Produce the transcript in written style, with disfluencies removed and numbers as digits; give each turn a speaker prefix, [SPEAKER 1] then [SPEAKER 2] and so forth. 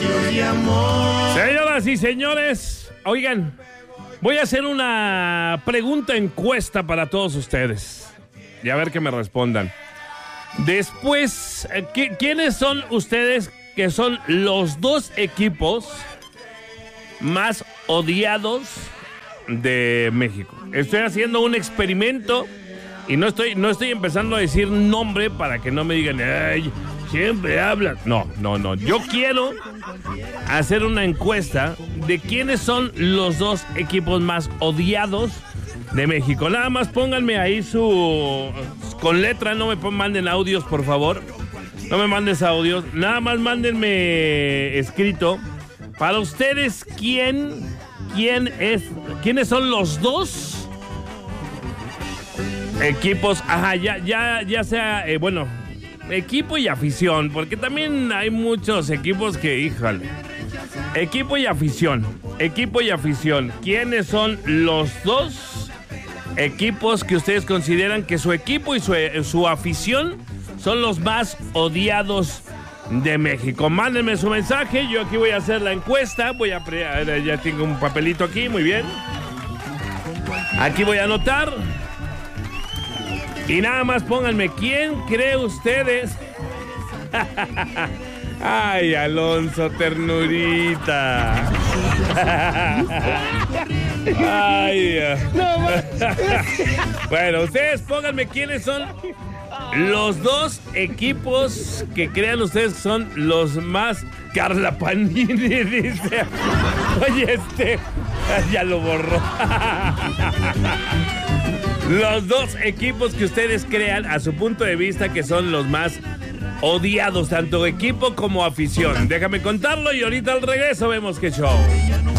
[SPEAKER 1] Señoras y señores, oigan, voy a hacer una pregunta encuesta para todos ustedes y a ver que me respondan. Después, ¿quiénes son ustedes que son los dos equipos más odiados de México? Estoy haciendo un experimento y no estoy empezando a decir nombre para que no me digan, ay, siempre hablan. No. Yo quiero hacer una encuesta de quiénes son los dos equipos más odiados de México. Nada más pónganme ahí con letra, no me manden audios, por favor. No me mandes audios, nada más mándenme escrito. Para ustedes, ¿quiénes son los dos equipos? Ajá, ya sea, bueno, equipo y afición, porque también hay muchos equipos que, híjole. Equipo y afición. ¿Quiénes son los dos equipos que ustedes consideran que su equipo y su afición son los más odiados de México? Mándenme su mensaje, yo aquí voy a hacer la encuesta, ya tengo un papelito aquí, muy bien. Aquí voy a anotar. Y nada más pónganme, ¿quién cree ustedes? Ay, Alonso, ternurita. Ay. Bueno, ustedes pónganme quiénes son los dos equipos que crean ustedes que son los más... Carla Panini dice... Oye, ya lo borró. Los dos equipos que ustedes crean a su punto de vista que son los más odiados, tanto equipo como afición. Déjame contarlo y ahorita al regreso vemos qué show.